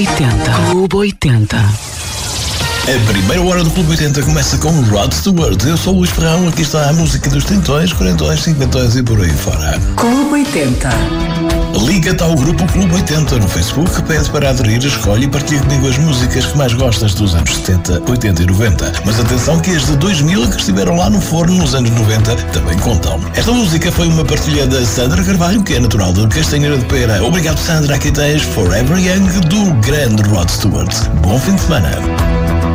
80. Clube 80. A primeira hora do Clube 80 começa com Rod Stewart. Eu sou o Luís Ferrão, aqui está a música dos 30, 40, 50 e por aí fora. Clube 80. Liga-te ao grupo Clube 80 no Facebook, pede para aderir, escolhe e partilha comigo as músicas que mais gostas dos anos 70, 80 e 90. Mas atenção que as de 2000 que estiveram lá no forno nos anos 90 também contam. Esta música foi uma partilha da Sandra Carvalho, que é natural de Castanheira de Pera. Obrigado, Sandra. Aqui tens Forever Young do grande Rod Stewart. Bom fim de semana.